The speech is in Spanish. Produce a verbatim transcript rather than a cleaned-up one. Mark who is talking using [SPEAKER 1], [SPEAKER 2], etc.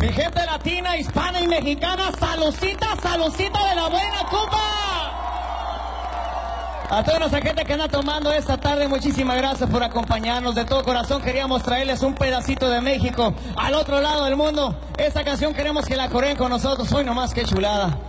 [SPEAKER 1] Mi gente latina, hispana y mexicana, salucita, salucita de la buena Cuba. A toda nuestra gente que anda tomando esta tarde, muchísimas gracias por acompañarnos. De todo corazón queríamos traerles un pedacito de México al otro lado del mundo. Esta canción queremos que la coreen con nosotros. Hoy nomás, qué chulada.